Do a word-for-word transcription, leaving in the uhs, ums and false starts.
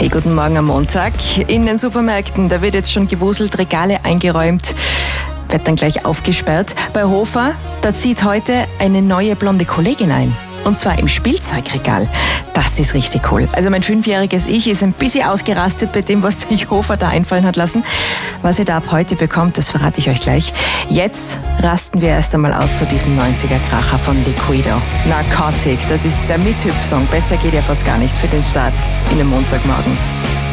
Hey, guten Morgen am Montag. In den Supermärkten, da wird jetzt schon gewuselt, Regale eingeräumt, wird dann gleich aufgesperrt. Bei Hofer, da zieht heute eine neue blonde Kollegin ein. Und zwar im Spielzeugregal. Das ist richtig cool. Also mein fünfjähriges Ich ist ein bisschen ausgerastet bei dem, was sich Hofer da einfallen hat lassen. Was ihr da ab heute bekommt, das verrate ich euch gleich. Jetzt rasten wir erst einmal aus zu diesem neunziger-Kracher von Liquido. Narcotic, das ist der Mithüpf-Song. Besser geht ja fast gar nicht für den Start in den Montagmorgen.